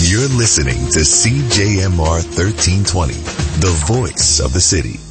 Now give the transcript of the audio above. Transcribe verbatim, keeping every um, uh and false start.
You're listening to C J M R thirteen twenty, the voice of the city.